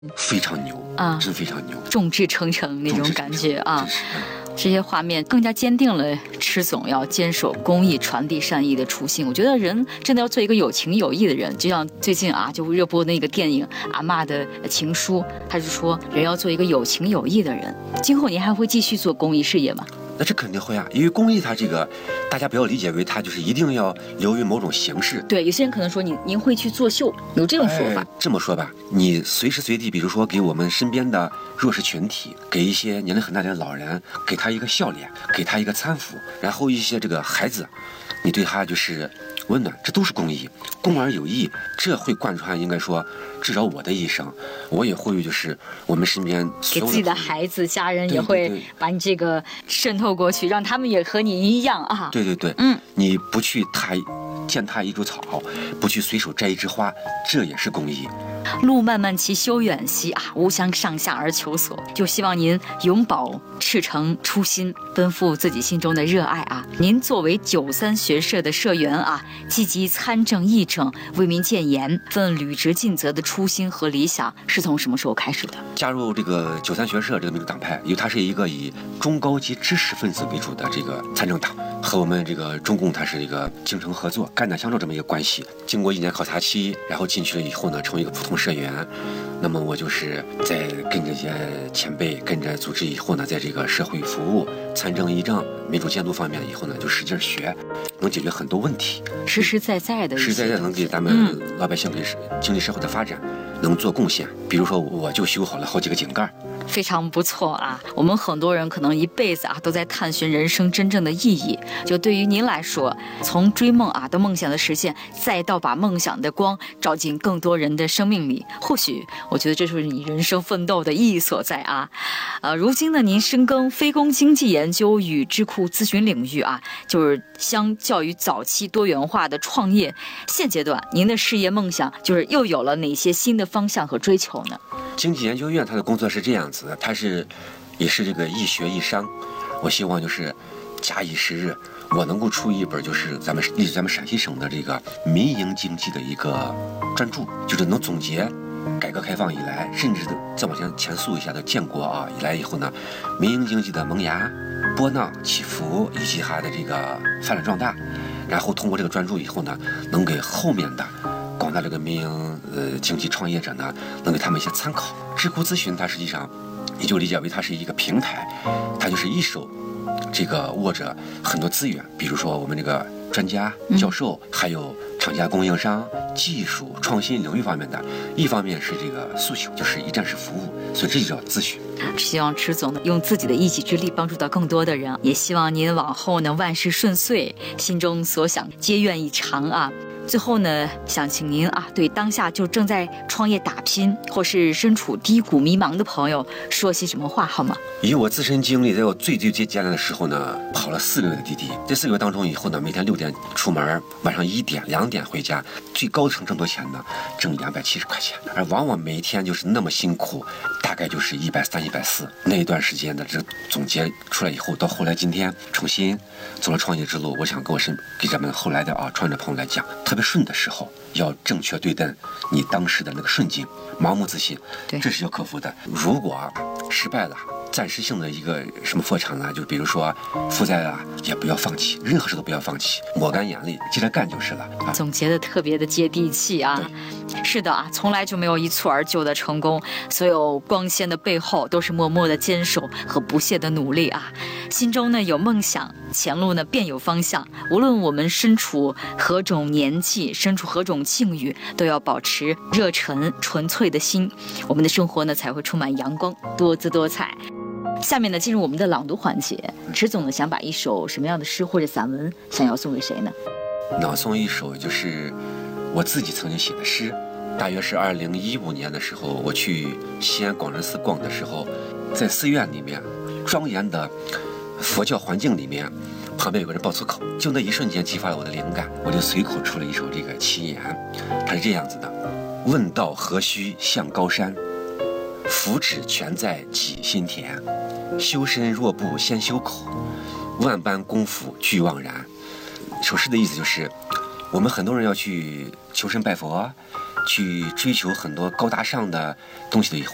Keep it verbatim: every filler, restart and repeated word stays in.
非常牛啊， 真非常牛， 众志成城那种感觉啊。 嗯、 这些画面更加坚定了迟总要坚守公益、传递善意的初心。我觉得人真的要做一个有情有义的人，就像最近啊，就热播那个电影《阿嬷的情书》，他就说人要做一个有情有义的人。今后您还会继续做公益事业吗？ 那这肯定会啊，因为公益它这个，大家不要理解为它就是一定要流于某种形式。 对，有些人可能说您您会去作秀，有这种说法、 哎。这么说吧，你随时随地，比如说给我们身边的弱势群体，给一些年龄很大的老人，给他一个笑脸，给他一个搀扶，然后一些这个孩子，你对他就是温暖，这都是公益，公而有益，这会贯穿应该说至少我的一生，我也会就是我们身边所有的给自己的孩子家人也会把你这个渗透过去，让他们也和你一样啊。 对对对， 嗯， 你不去踏践踏一株草，不去随手摘一枝花，这也是公益。 路漫漫其修远兮啊，吾将上下而求索。就希望您永葆赤诚初心，奔赴自己心中的热爱啊。您作为九三学社的社员啊，积极参政议政，为民建言，奋履职尽责的初心和理想是从什么时候开始的？ 加入这个九三学社这个民主党派，因为它是一个以中高级知识分子为主的这个参政党，和我们这个中共它是一个精诚合作、肝胆相照这么一个关系。经过一年考察期，然后进去了以后呢，成为一个普通社员。那么我就是在跟这些前辈、跟着组织以后呢，在这个社会服务、参政议政、民主监督方面以后呢，就使劲学，能解决很多问题， 实实在在的， 实实在在能给咱们老百姓给经济社会的发展能做贡献。比如说，我就修好了好几个井盖。 非常不错啊！我们很多人可能一辈子啊都在探寻人生真正的意义。就对于您来说，从追梦啊到梦想的实现，再到把梦想的光照进更多人的生命里，或许我觉得这就是你人生奋斗的意义所在啊！呃，如今呢，您深耕非公经济研究与智库咨询领域啊，就是相较于早期多元化的创业，现阶段您的事业梦想就是又有了哪些新的方向和追求呢？ 经济研究院它的工作是这样子的，它是也是这个一学一商，我希望就是假以时日，我能够出一本就是咱们历史咱们陕西省的这个民营经济的一个专著，就是能总结改革开放以来，甚至再往前前溯一下的建国啊以来以后呢，民营经济的萌芽、波浪起伏以及它的这个发展壮大，然后通过这个专著以后呢，能给后面的广大这个民营呃经济创业者呢，能给他们一些参考。智库咨询它实际上你就理解为它是一个平台，它就是一手这个握着很多资源，比如说我们这个专家、教授，还有厂家、供应商、技术创新领域方面的，一方面是这个诉求，就是一站式服务，所以这就叫咨询。 希望迟总呢用自己的一己之力帮助到更多的人，也希望您往后呢万事顺遂，心中所想皆愿以偿啊。最后呢，想请您啊，对当下就正在创业打拼，或是身处低谷迷茫的朋友说些什么话好吗？ 以我自身经历，在我最最最艰难的时候呢，跑了四个月的滴滴。这四个月当中以后呢，每天六点出门，晚上一点、两点回家，最高层挣多少钱呢？挣两百七十块钱，而往往每一天就是那么辛苦，大概就是一百三、一百四。那一段时间的这总结出来以后，到后来今天重新走了创业之路，我想跟我身给咱们后来的啊创业者朋友来讲，特别顺的时候，要正确对待你当时的那个顺境，盲目自信，这是要克服的。如果失败了，暂时性的一个什么破产了，就比如说负债啊，也不要放弃，任何事都不要放弃，抹干眼泪，接着干就是了。啊、 总结的特别的接地气啊！是的啊，从来就没有一蹴而就的成功，所有光鲜的背后都是默默的坚守和不懈的努力啊！心中呢有梦想，前路呢便有方向。无论我们身处何种年纪，身处何种境遇，都要保持热忱、纯粹的心，我们的生活呢才会充满阳光，多姿多彩。下面呢，进入我们的朗读环节。迟总呢，想把一首什么样的诗或者散文想要送给谁呢？ 朗诵一首就是我自己曾经写的诗，大约是二零一五年的时候，我去西安广仁寺逛的时候，在寺院里面庄严的佛教环境里面，旁边有个人爆粗口，就那一瞬间激发了我的灵感，我就随口出了一首这个七言，它是这样子的：问道何须向高山，福祉全在己心田。修身若不先修口，万般功夫俱枉然。首诗的意思就是，我们很多人要去求神拜佛，去追求很多高大上的东西的以后